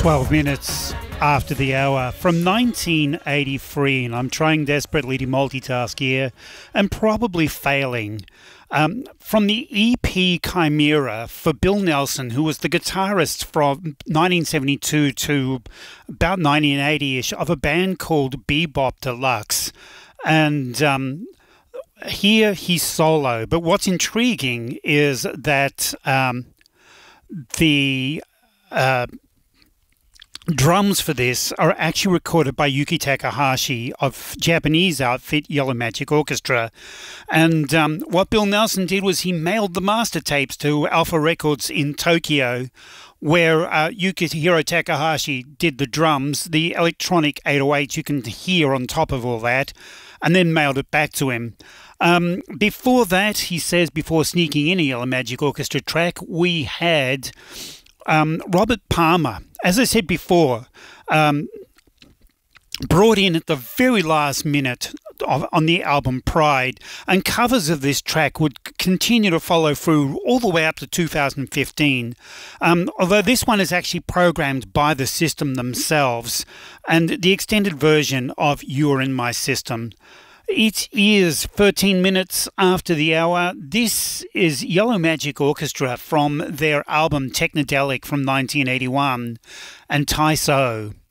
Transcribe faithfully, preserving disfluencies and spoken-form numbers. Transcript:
twelve minutes after the hour from nineteen eighty-three, and I'm trying desperately to multitask here and probably failing. Um, from the E P Chimera for Bill Nelson, who was the guitarist from nineteen seventy-two to about nineteen eighty-ish of a band called Bebop Deluxe. And um, here he's solo. But what's intriguing is that um, the uh, drums for this are actually recorded by Yuki Takahashi of Japanese outfit Yellow Magic Orchestra. And um, what Bill Nelson did was he mailed the master tapes to Alpha Records in Tokyo, where uh, Yukihiro Takahashi did the drums, the electronic eight oh eights you can hear on top of all that, and then mailed it back to him. Um, before that, he says, before sneaking in a Yellow Magic Orchestra track, we had um, Robert Palmer. As I said before, um, brought in at the very last minute of, on the album Pride, and covers of this track would continue to follow through all the way up to two thousand fifteen. Um, although this one is actually programmed by the system themselves, and the extended version of You're in My System. It is thirteen minutes after the hour. This is Yellow Magic Orchestra from their album Technodelic from nineteen eighty-one, and Taiso.